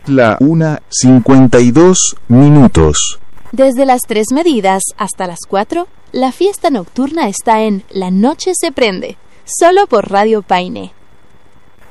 La 1:52. Desde las 3 medidas hasta las 4, la fiesta nocturna está en La Noche se Prende, solo por Radio Paine.